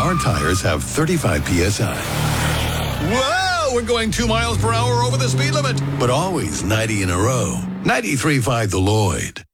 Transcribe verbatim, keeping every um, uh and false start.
our tires have thirty-five P S I. Whoa! We're going two miles per hour over the speed limit, but always ninety in a row. ninety-three point five The Lloyd.